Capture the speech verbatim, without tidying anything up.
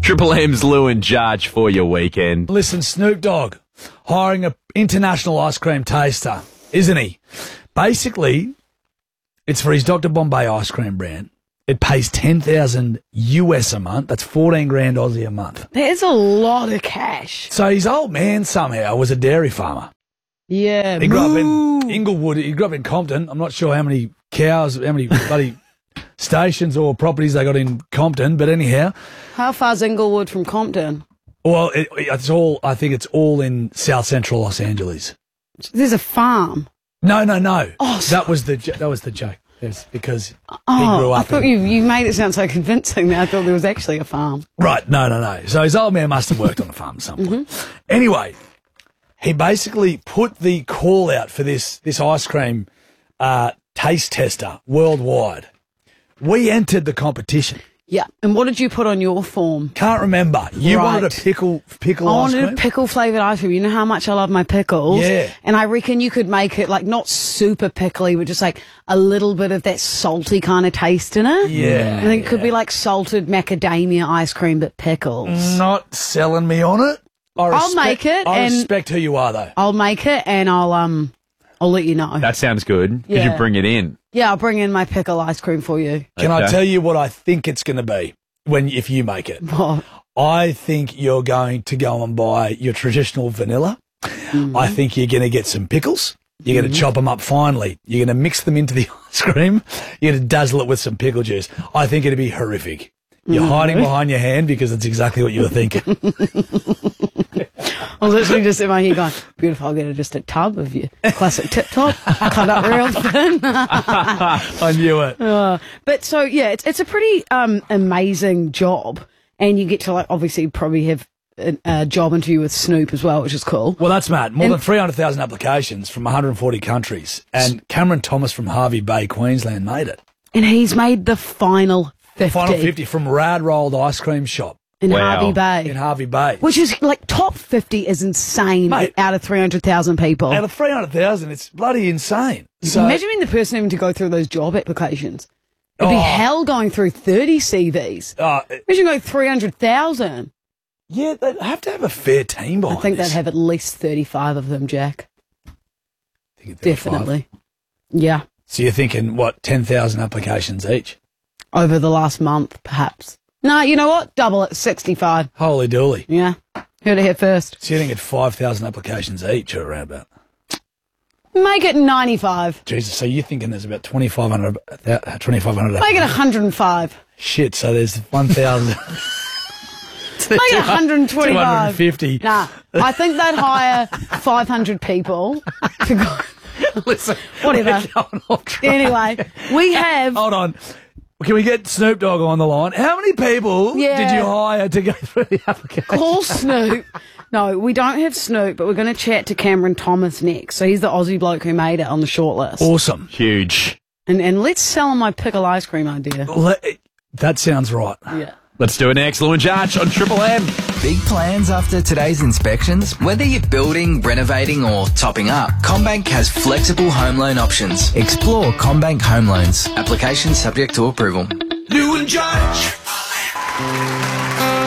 Triple M's Lou and Judge for your weekend. Listen, Snoop Dogg hiring an international ice cream taster, isn't he? Basically, it's for his Doctor Bombay ice cream brand. It pays ten thousand U S a month. That's fourteen grand Aussie a month. There's a lot of cash. So his old man somehow was a dairy farmer. Yeah. He grew up moo. in Inglewood. He grew up in Compton. I'm not sure how many cows, how many bloody stations or properties they got in Compton, but anyhow. How far's Inglewood from Compton? Well, it, it's all, I think it's all in South Central Los Angeles. There's a farm. No, no, no. Oh, that was the jo- that was the joke. Yes, because oh, he grew up I thought in, you you made it sound so convincing that I thought there was actually a farm. Right, no, no, no. So his old man must have worked on a farm at some point. Mm-hmm. Anyway, he basically put the call out for this, this ice cream uh, taste tester worldwide. We entered the competition. Yeah. And what did you put on your form? Can't remember. You Right. wanted a pickle pickle I ice wanted cream? a pickle flavoured ice cream. You know how much I love my pickles? Yeah. And I reckon you could make it like not super pickly, but just like a little bit of that salty kind of taste in it. Yeah, I think it could be like salted macadamia ice cream, but pickles. Not selling me on it. I I'll respect- make it I and- respect who you are, though. I'll make it and I'll um I'll let you know. That sounds good. Did Yeah. you bring it in? Yeah, I'll bring in my pickle ice cream for you. Can I Okay. tell you what I think it's going to be when if you make it? What? I think you're going to go and buy your traditional vanilla. Mm-hmm. I think you're going to get some pickles. You're going to chop them up finely. You're going to mix them into the ice cream. You're going to dazzle it with some pickle juice. I think it'd be horrific. You're Mm-hmm. hiding behind your hand because it's exactly what you were thinking. I was literally just in my head going, beautiful, I'll get it just a tub of your classic tip top, cut up real thin. I knew it. Uh, but so, yeah, it's it's a pretty um, amazing job. And you get to, like, obviously probably have a, a job interview with Snoop as well, which is cool. Well, that's mad. More And- than three hundred thousand applications from one hundred forty countries. And Cameron Thomas from Harvey Bay, Queensland, made it. And he's made the final fifty, Final fifty from Rad Rolled Ice Cream Shop in Wow. Harvey Bay. in Harvey Bay. Which is, like, top fifty is insane Mate. out of three hundred thousand people. Out of three hundred thousand, it's bloody insane. So, Imagine being the person having to go through those job applications. It'd be Oh. hell going through thirty C Vs. uh, Imagine going three hundred thousand. yeah, they'd have to have a fair team I behind think this. they'd have at least thirty-five of them, Jack. Think it's thirty-five. Definitely. Yeah. So you're thinking, what, ten thousand applications each? Over the last month, perhaps. No, you know what? Double it, sixty-five. Holy dooly. Yeah. Heard it here first. So you think it's five thousand applications each or around about? Make it ninety-five. Jesus, so you're thinking there's about twenty-five hundred, uh, twenty-five hundred. Make it one hundred five. Shit, so there's one thousand. Make it one hundred twenty-five. two hundred fifty. Nah, I think they'd hire five hundred people to go. Listen, Whatever. we're going off track. Anyway, we have. Hold on. Can we get Snoop Dogg on the line? How many people Yeah. did you hire to go through the application? Call Snoop. No, we don't have Snoop, but we're going to chat to Cameron Thomas next. So he's the Aussie bloke who made it on the shortlist. Awesome. Huge. And and let's sell him my pickle ice cream idea. Le- that sounds right. Yeah. Let's do it next. Lou and Judge on Triple M. Big plans after today's inspections? Whether you're building, renovating or topping up, CommBank has flexible home loan options. Explore CommBank Home Loans. Application subject to approval. Lou and Judge.